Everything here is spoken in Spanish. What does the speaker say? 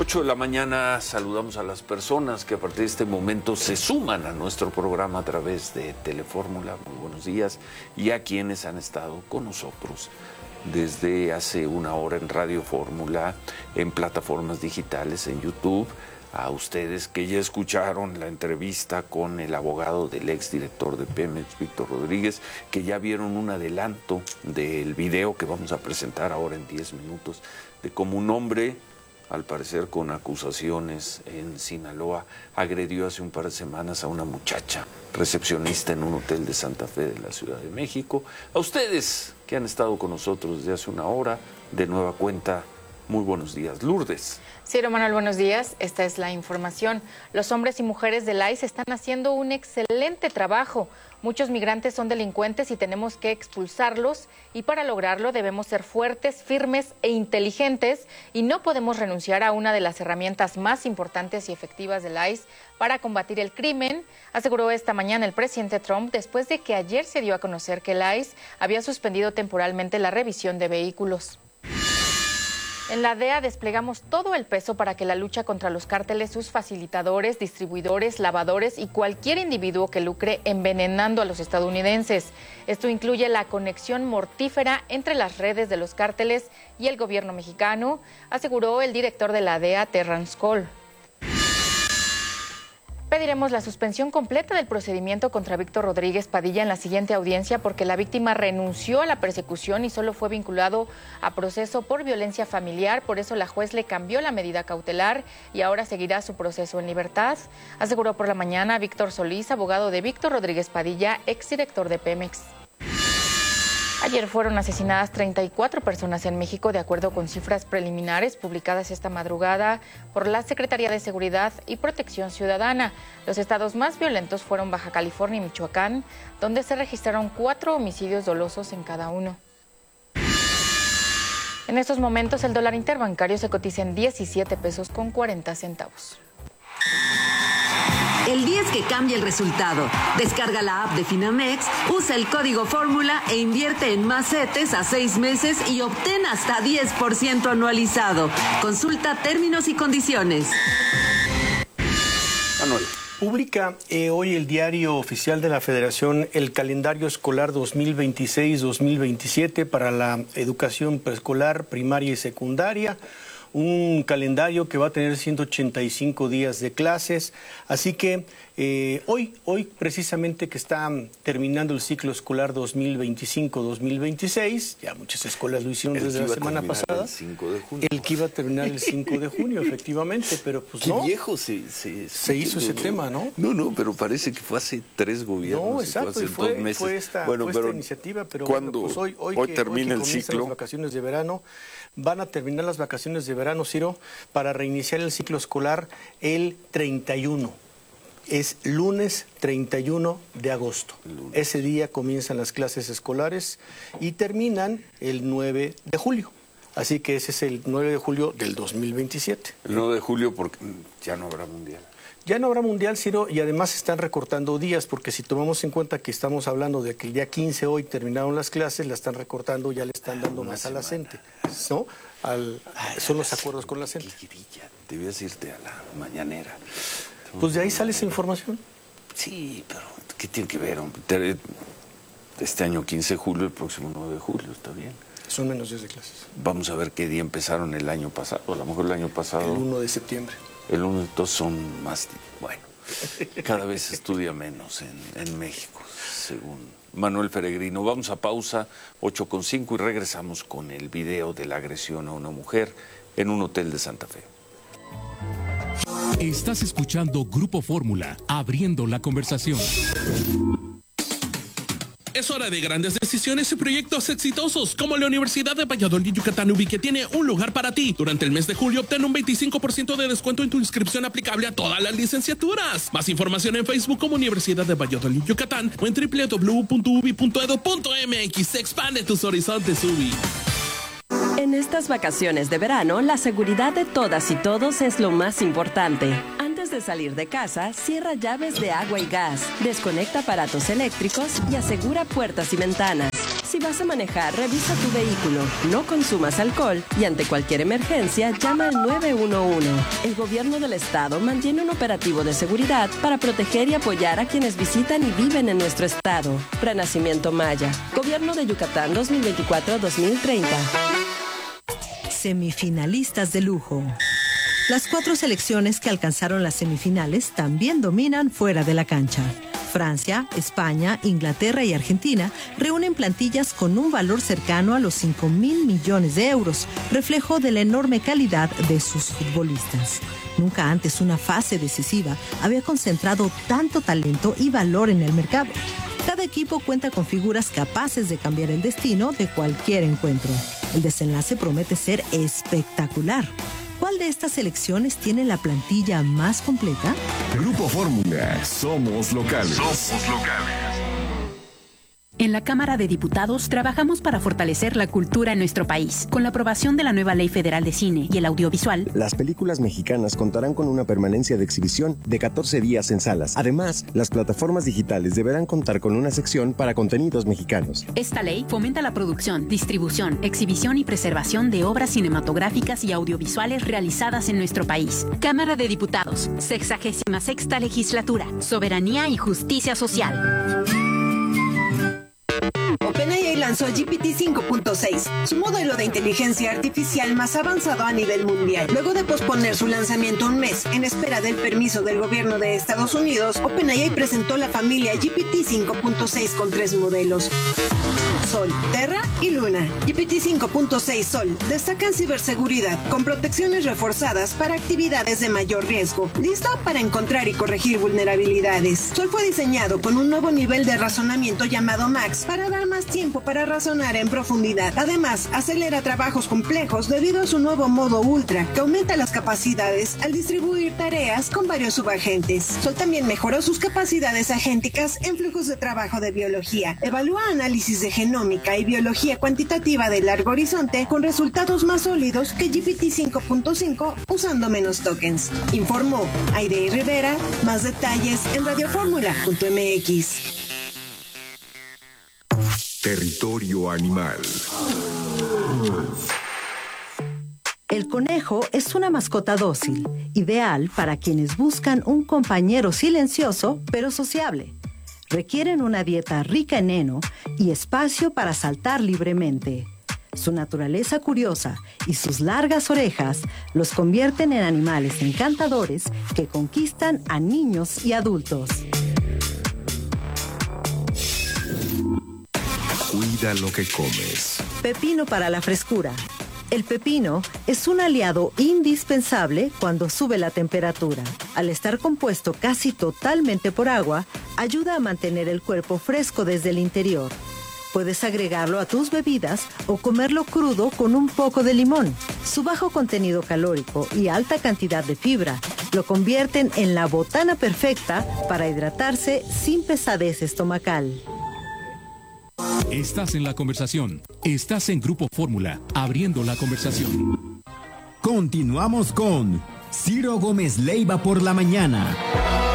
8 de la mañana saludamos a las personas que a partir de este momento se suman a nuestro programa a través de Telefórmula. Muy buenos días. Y a quienes han estado con nosotros desde hace una hora en Radio Fórmula, en plataformas digitales, en YouTube. A ustedes que ya escucharon la entrevista con el abogado del exdirector de Pemex, Víctor Rodríguez, que ya vieron un adelanto del video que vamos a presentar ahora en 10 minutos, de cómo un hombre, al parecer con acusaciones en Sinaloa, agredió hace un par de semanas a una muchacha recepcionista en un hotel de Santa Fe de la Ciudad de México. A ustedes que han estado con nosotros desde hace una hora, de nueva cuenta, muy buenos días. Lourdes. Ciro Manuel, buenos días. Esta es la información. Los hombres y mujeres del ICE están haciendo un excelente trabajo. Muchos migrantes son delincuentes y tenemos que expulsarlos, y para lograrlo debemos ser fuertes, firmes e inteligentes, y no podemos renunciar a una de las herramientas más importantes y efectivas del ICE para combatir el crimen, aseguró esta mañana el presidente Trump después de que ayer se dio a conocer que el ICE había suspendido temporalmente la revisión de vehículos. En la DEA desplegamos todo el peso para que la lucha contra los cárteles, sus facilitadores, distribuidores, lavadores y cualquier individuo que lucre envenenando a los estadounidenses. Esto incluye la conexión mortífera entre las redes de los cárteles y el gobierno mexicano, aseguró el director de la DEA, Terrance Cole. Pediremos la suspensión completa del procedimiento contra Víctor Rodríguez Padilla en la siguiente audiencia porque la víctima renunció a la persecución y solo fue vinculado a proceso por violencia familiar. Por eso la juez le cambió la medida cautelar y ahora seguirá su proceso en libertad, aseguró por la mañana Víctor Solís, abogado de Víctor Rodríguez Padilla, exdirector de Pemex. Ayer fueron asesinadas 34 personas en México, de acuerdo con cifras preliminares publicadas esta madrugada por la Secretaría de Seguridad y Protección Ciudadana. Los estados más violentos fueron Baja California y Michoacán, donde se registraron 4 homicidios dolosos en cada uno. En estos momentos el dólar interbancario se cotiza en 17 pesos con 40 centavos. El 10 que cambia el resultado. Descarga la app de Finamex, usa el código Fórmula e invierte en más CETES a 6 meses y obtén hasta 10% anualizado. Consulta términos y condiciones. Manuel. Publica hoy el Diario Oficial de la Federación el calendario escolar 2026-2027 para la educación preescolar, primaria y secundaria. Un calendario que va a tener 185 días de clases, así que hoy precisamente que está terminando el ciclo escolar 2025-2026, ya muchas escuelas lo hicieron desde la semana pasada, el 5 de junio. El que iba a terminar el 5 de junio, efectivamente, pero pues Qué no. viejo se hizo ese tema, ¿no? No, pero parece que fue hace 3 gobiernos. No, exacto, y fue hace 2 meses. fue esta iniciativa, pero ¿cuándo? Bueno, pues hoy termina el ciclo. Las vacaciones de verano. Van a terminar las vacaciones de verano, Ciro, para reiniciar el ciclo escolar el 31. Es lunes 31 de agosto. Ese día comienzan las clases escolares y terminan el 9 de julio. Así que ese es el 9 de julio del 2027. El 9 de julio porque ya no habrá mundial. Ya no habrá mundial, Ciro, y además están recortando días, porque si tomamos en cuenta que estamos hablando de que el día 15 hoy terminaron las clases, la están recortando, ya le están dando más a la CENTE, ¿no? Son los acuerdos con la CENTE. Debías irte a la mañanera. Pues de ahí sale esa información. Sí, pero ¿qué tiene que ver? Este año 15 de julio, el próximo 9 de julio, está bien. Son menos días de clases. Vamos a ver qué día empezaron el año pasado. A lo mejor el año pasado... El 1 de septiembre. El 1 de todos son más... Bueno, cada vez se estudia menos en México, según Manuel Peregrino. Vamos a pausa, 8:05, y regresamos con el video de la agresión a una mujer en un hotel de Santa Fe. Estás escuchando Grupo Fórmula, abriendo la conversación. Es hora de grandes decisiones y proyectos exitosos, como la Universidad de Valladolid Yucatán UBI, que tiene un lugar para ti. Durante el mes de julio obtén un 25% de descuento en tu inscripción aplicable a todas las licenciaturas. Más información en Facebook como Universidad de Valladolid Yucatán o en www.ubi.edu.mx. Expande tus horizontes, UBI. En estas vacaciones de verano, la seguridad de todas y todos es lo más importante. Antes de salir de casa, cierra llaves de agua y gas, desconecta aparatos eléctricos y asegura puertas y ventanas. Si vas a manejar, revisa tu vehículo, no consumas alcohol y ante cualquier emergencia, llama al 911. El gobierno del estado mantiene un operativo de seguridad para proteger y apoyar a quienes visitan y viven en nuestro estado. Renacimiento Maya. Gobierno de Yucatán 2024-2030. Semifinalistas de lujo. Las 4 selecciones que alcanzaron las semifinales también dominan fuera de la cancha. Francia, España, Inglaterra y Argentina reúnen plantillas con un valor cercano a los 5,000 millones de euros, reflejo de la enorme calidad de sus futbolistas. Nunca antes una fase decisiva había concentrado tanto talento y valor en el mercado. Cada equipo cuenta con figuras capaces de cambiar el destino de cualquier encuentro. El desenlace promete ser espectacular. ¿Cuál de estas selecciones tiene la plantilla más completa? Grupo Fórmula, somos locales. En la Cámara de Diputados trabajamos para fortalecer la cultura en nuestro país. Con la aprobación de la nueva Ley Federal de Cine y el Audiovisual, las películas mexicanas contarán con una permanencia de exhibición de 14 días en salas. Además, las plataformas digitales deberán contar con una sección para contenidos mexicanos. Esta ley fomenta la producción, distribución, exhibición y preservación de obras cinematográficas y audiovisuales realizadas en nuestro país. Cámara de Diputados, 66ª Legislatura, Soberanía y Justicia Social. OpenAI lanzó GPT 5.6, su modelo de inteligencia artificial más avanzado a nivel mundial. Luego de posponer su lanzamiento un mes en espera del permiso del gobierno de Estados Unidos, OpenAI presentó la familia GPT 5.6 con 3 modelos: Sol, Terra y Luna. GPT 5.6 Sol destaca en ciberseguridad con protecciones reforzadas para actividades de mayor riesgo, listo para encontrar y corregir vulnerabilidades. Sol fue diseñado con un nuevo nivel de razonamiento llamado Max para dar más tiempo para razonar en profundidad. Además, acelera trabajos complejos debido a su nuevo modo Ultra, que aumenta las capacidades al distribuir tareas con varios subagentes. Sol también mejoró sus capacidades agénticas en flujos de trabajo de biología. Evalúa análisis de genómica y biología cuantitativa de largo horizonte con resultados más sólidos que GPT 5.5 usando menos tokens. Informó Aide Rivera. Más detalles en radioformula.mx. Territorio animal. El conejo es una mascota dócil, ideal para quienes buscan un compañero silencioso pero sociable. Requieren una dieta rica en heno y espacio para saltar libremente. Su naturaleza curiosa y sus largas orejas los convierten en animales encantadores que conquistan a niños y adultos. Cuida lo que comes. Pepino para la frescura. El pepino es un aliado indispensable cuando sube la temperatura. Al estar compuesto casi totalmente por agua, ayuda a mantener el cuerpo fresco desde el interior. Puedes agregarlo a tus bebidas o comerlo crudo con un poco de limón. Su bajo contenido calórico y alta cantidad de fibra lo convierten en la botana perfecta para hidratarse sin pesadez estomacal. Estás en la conversación. Estás en Grupo Fórmula, abriendo la conversación. Continuamos con Ciro Gómez Leiva por la mañana.